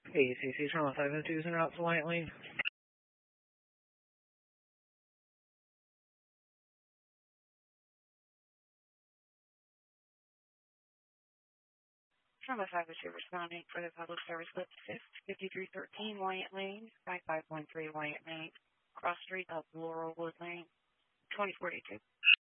ACC Trauma 502 and out to Wyatt Lane. Trauma 502 responding for the public service lip 5313 Wyatt Lane, 5513 Wyatt Lane, cross street of Laurelwood Lane, 2042.